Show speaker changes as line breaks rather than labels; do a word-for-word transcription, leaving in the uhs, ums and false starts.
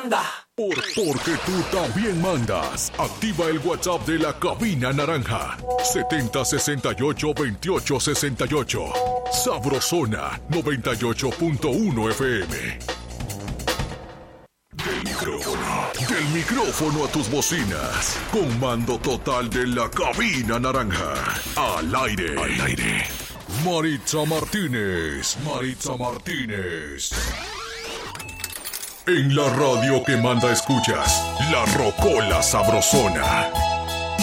manda.
Por, porque tú también mandas. Activa el WhatsApp de la Cabina Naranja. setenta sesenta y ocho veintiocho sesenta y ocho. Sabrosona noventa y ocho punto uno F M. Del micrófono. Del micrófono a tus bocinas. Comando total de la Cabina Naranja. Al aire. Al aire. Maritza Martínez. Maritza Martínez. En la radio que manda escuchas, La Rocola Sabrosona.